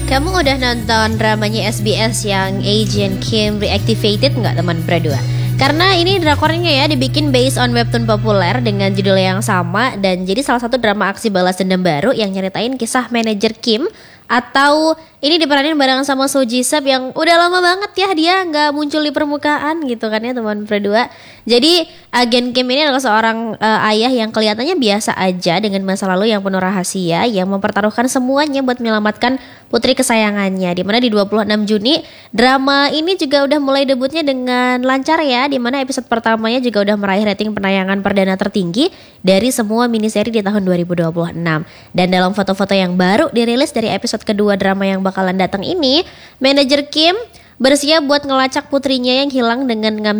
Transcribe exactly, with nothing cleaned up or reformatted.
Kamu udah nonton dramanya S B S yang Agent Kim Reactivated nggak teman berdua? Karena ini drakornya ya dibikin based on webtoon populer dengan judul yang sama. Dan jadi salah satu drama aksi balas dendam baru yang nyeritain kisah manajer Kim. Atau ini diperanin barengan sama Seo Ji Sub yang udah lama banget ya dia nggak muncul di permukaan gitu kan ya teman berdua. Jadi agen Kim ini adalah seorang uh, ayah yang kelihatannya biasa aja dengan masa lalu yang penuh rahasia, yang mempertaruhkan semuanya buat menyelamatkan putri kesayangannya. Dimana di dua puluh enam Juni drama ini juga udah mulai debutnya dengan lancar ya, dimana episode pertamanya juga udah meraih rating penayangan perdana tertinggi dari semua miniseri di tahun dua ribu dua puluh enam. Dan dalam foto-foto yang baru dirilis dari episode kedua drama yang bakalan datang ini, manajer Kim bersiap buat ngelacak putrinya yang hilang dengan ngambil